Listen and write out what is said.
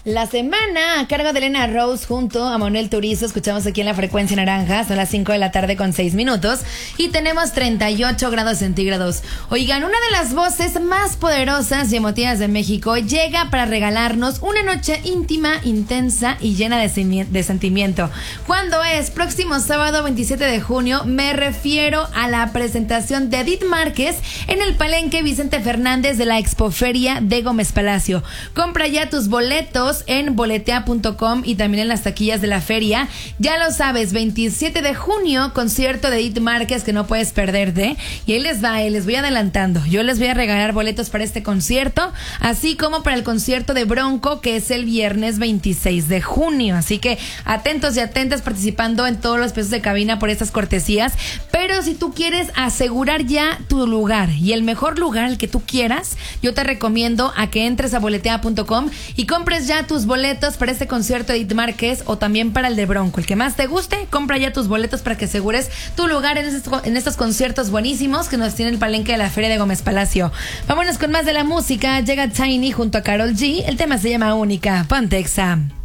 La semana a cargo de Elena Rose junto a Manuel Turizo. Escuchamos aquí en la frecuencia naranja. Son las 5 de la tarde con 6 minutos. Y tenemos 38 grados centígrados. Oigan, una de las voces más poderosas y emotivas de México llega para regalarnos una noche íntima, intensa y llena de sentimiento. ¿Cuándo es? Próximo sábado 27 de junio. Me refiero a la presentación de Edith Márquez en el Palenque Vicente Fernández de la Expoferia de Gómez Palacio. Compra ya tus boletos en boletea.com y también en las taquillas de la feria. Ya lo sabes, 27 de junio, concierto de Edith Márquez que no puedes perderte. Y ahí les va, les voy adelantando. Yo les voy a regalar boletos para este concierto, así como para el concierto de Bronco, que es el viernes 26 de junio. Así que atentos y atentas participando en todos los pesos de cabina por estas cortesías. Pero si tú quieres asegurar ya tu lugar y el mejor lugar, el que tú quieras, yo te recomiendo a que entres a boletea.com y compres ya tus boletos para este concierto de Edith Márquez o también para el de Bronco. El que más te guste, compra ya tus boletos para que asegures tu lugar en estos conciertos buenísimos que nos tiene el Palenque de la Feria de Gómez Palacio. Vámonos con más de la música. Llega Tiny junto a Karol G. El tema se llama Única. Ponte Exa.